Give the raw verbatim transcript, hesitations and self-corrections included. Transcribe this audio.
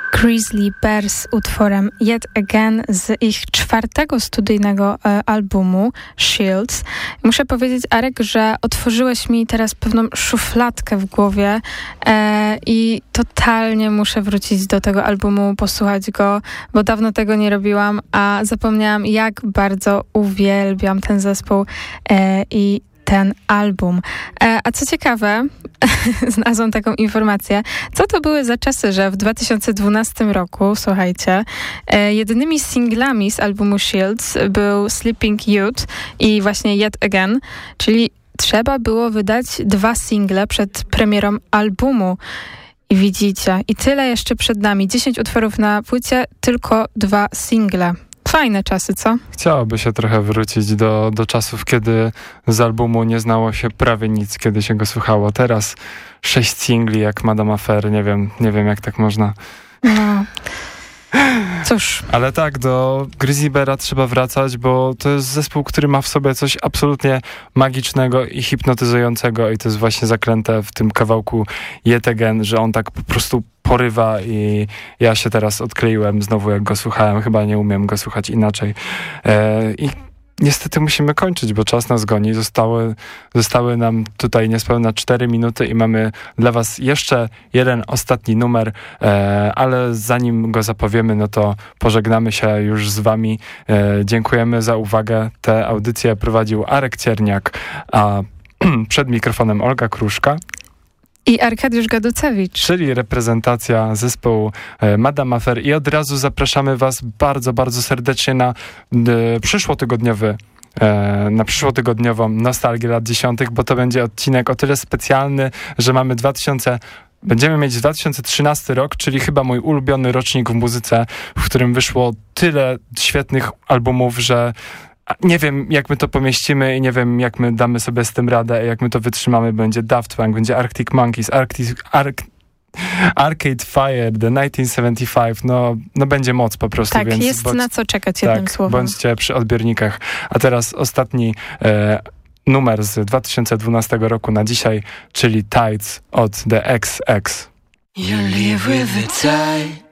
Grizzly Bear z utworem Yet Again z ich czwartego studyjnego e, albumu Shields. Muszę powiedzieć, Arek, że otworzyłeś mi teraz pewną szufladkę w głowie e, i totalnie muszę wrócić do tego albumu, posłuchać go, bo dawno tego nie robiłam, a zapomniałam, jak bardzo uwielbiam ten zespół e, i ten album. E, a co ciekawe, znalazłam taką informację, co to były za czasy, że w dwa tysiące dwunastym roku, słuchajcie, e, jedynymi singlami z albumu Shields był Sleeping Youth i właśnie Yet Again, czyli trzeba było wydać dwa single przed premierą albumu. I widzicie, i tyle jeszcze przed nami. dziesięć utworów na płycie, tylko dwa single. Fajne czasy, co? Chciałoby się trochę wrócić do, do czasów, kiedy z albumu nie znało się prawie nic, kiedy się go słuchało. Teraz sześć singli jak Madame Affair, nie wiem, nie wiem jak tak można. No. Cóż. Ale tak, do Grizzly Beara trzeba wracać, bo to jest zespół, który ma w sobie coś absolutnie magicznego i hipnotyzującego i to jest właśnie zaklęte w tym kawałku Yet Again, że on tak po prostu porywa i ja się teraz odkleiłem znowu jak go słuchałem, chyba nie umiem go słuchać inaczej. E, I niestety musimy kończyć, bo czas nas goni. Zostały, zostały nam tutaj niespełna cztery minuty i mamy dla was jeszcze jeden ostatni numer, e, ale zanim go zapowiemy, no to pożegnamy się już z wami. E, dziękujemy za uwagę. Tę audycję prowadził Arek Cierniak, a przed mikrofonem Olga Kruszka i Arkadiusz Gaducewicz. Czyli reprezentacja zespołu e, Madame Affair. I od razu zapraszamy was bardzo, bardzo serdecznie na e, przyszłotygodniowy e, na przyszłotygodniową nostalgię lat dziesiątych, bo to będzie odcinek o tyle specjalny, że mamy dwa tysiące Będziemy mieć dwa tysiące trzynasty rok, czyli chyba mój ulubiony rocznik w muzyce, w którym wyszło tyle świetnych albumów, że nie wiem, jak my to pomieścimy i nie wiem, jak my damy sobie z tym radę, jak my to wytrzymamy. Będzie Daft Punk, będzie Arctic Monkeys, Arctic, Arc, Arcade Fire, The tysiąc dziewięćset siedemdziesiąt pięć. No, no będzie moc po prostu. Tak, więc jest bądź, na co czekać jednym tak, słowem. Bądźcie przy odbiornikach. A teraz ostatni e, numer z dwa tysiące dwunastego roku na dzisiaj, czyli Tides od The X X. You live with the tide.